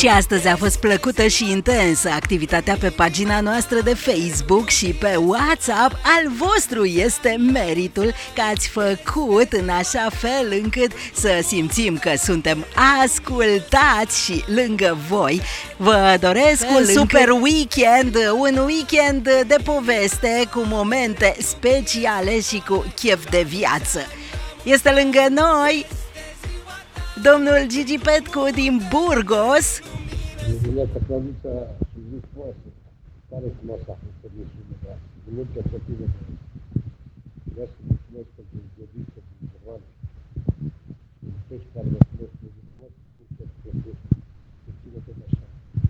Și astăzi a fost plăcută și intensă activitatea pe pagina noastră de Facebook și pe WhatsApp. Al vostru este meritul că ați făcut în așa fel încât să simțim că suntem ascultați și lângă voi. Vă doresc un super weekend, un weekend de poveste cu momente speciale și cu chef de viață. Este lângă noi domnul Gigi Petcu din Burgos. Dimineața, Claudița, și zi frumoasă. Tare frumoasă a fost emisiunea de astăzi. De multe plăcere. Vreau să mulțumesc pentru Gheorghiță, pentru Ioan, pentru toți care vă spuneți de frumos, să plăcesc. Să țină tot așa.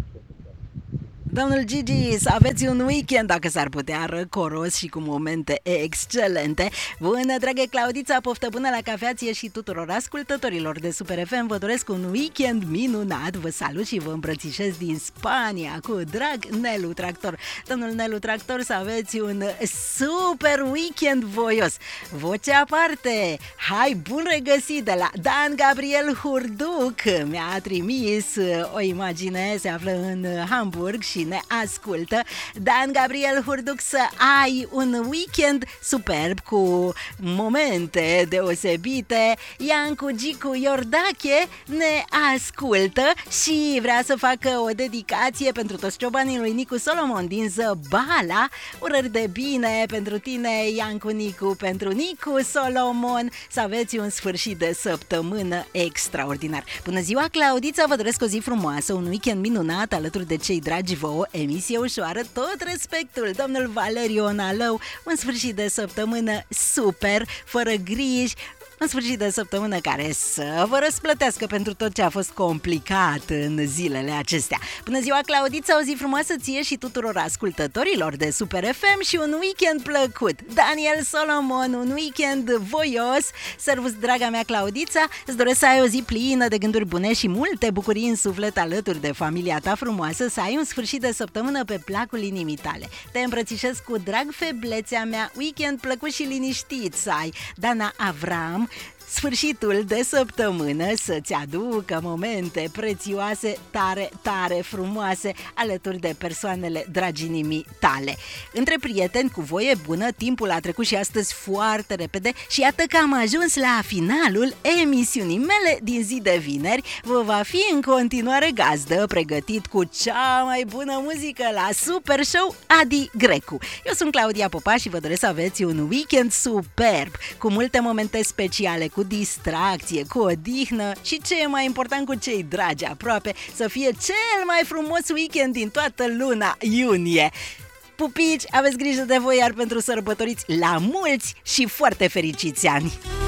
Domnul Gigi, să aveți un weekend, dacă s-ar putea, răcoros și cu momente excelente. Bună, dragă Claudița, poftă bună la cafea ție și tuturor ascultătorilor de Super FM. Vă doresc un weekend minunat, vă salut și vă îmbrățișez din Spania cu drag Nelu Tractor. Domnul Nelu Tractor, să aveți un super weekend voios. Voce aparte, hai bun regăsit de la Dan Gabriel Hurduc. Mi-a trimis o imagine, se află în Hamburg și ne ascultă. Dan Gabriel Hurduc, să ai un weekend superb cu momente deosebite. Iancu Gicu Iordache ne ascultă și vrea să facă o dedicație pentru toți ciobanii lui Nicu Solomon din Zăbala. Urări de bine pentru tine, Iancu Nicu, pentru Nicu Solomon. Să aveți un sfârșit de săptămână extraordinar. Bună ziua, Claudița, vă doresc o zi frumoasă, un weekend minunat alături de cei dragi vouă, emisie ușoară, tot respectul, domnul Valeriu Onalău, un sfârșit de săptămână super, fără griji, un sfârșit de săptămână care să vă răsplătească pentru tot ce a fost complicat în zilele acestea. Bună ziua, Claudița, o zi frumoasă ție și tuturor ascultătorilor de Super FM și un weekend plăcut. Daniel Solomon, un weekend voios. Servus, draga mea Claudița, îți doresc să ai o zi plină de gânduri bune și multe bucurii în suflet alături de familia ta frumoasă, să ai un sfârșit de săptămână pe placul inimii tale. Te îmbrățișez cu drag, feblețea mea, weekend plăcut și liniștit să ai. Dana Avram, sfârșitul de săptămână să-ți aducă momente prețioase, tare, tare frumoase alături de persoanele dragi inimii tale. Între prieteni, cu voie bună, timpul a trecut și astăzi foarte repede și iată că am ajuns la finalul emisiunii mele din zi de vineri. Vă va fi în continuare gazdă, pregătit cu cea mai bună muzică la Super Show Adi Grecu. Eu sunt Claudia Popa și vă doresc să aveți un weekend superb, cu multe momente speciale, cu distracție, cu odihnă și, ce e mai important, cu cei dragi aproape, să fie cel mai frumos weekend din toată luna iunie. Pupici, aveți grijă de voi, iar pentru sărbătoriți, la mulți și foarte fericiți ani!